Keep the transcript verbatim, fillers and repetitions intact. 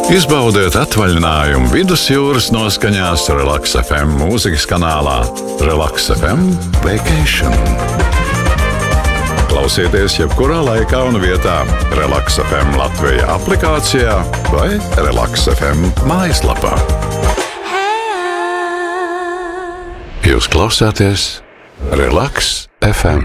Izbaudiet atvaļinājumu vidusjūras noskaņās Relaks F M mūzikas kanālā Relaks F M Vacation. Klausieties jebkurā laikā un vietā Relaks F M Latvija aplikācijā vai Relaks F M mājaslapā. Jūs klausāties Relaks F M.